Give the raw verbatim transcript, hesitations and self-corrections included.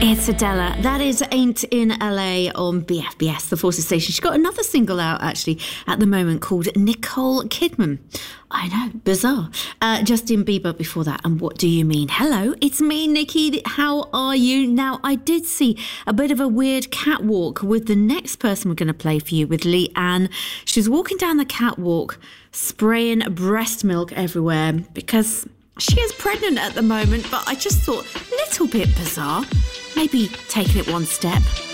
It's Adela. That is Ain't in L A on B F B S, the Forces Station. She's got another single out, actually, at the moment called Nicole Kidman. I know, bizarre. Uh, Justin Bieber before that. And What Do You Mean? Hello, it's me, Nikki. How are you? Now, I did see a bit of a weird catwalk with the next person we're going to play for you, with Leanne. She's walking down the catwalk, spraying breast milk everywhere because she is pregnant at the moment. But I just thought, a little bit bizarre. Maybe taking it one step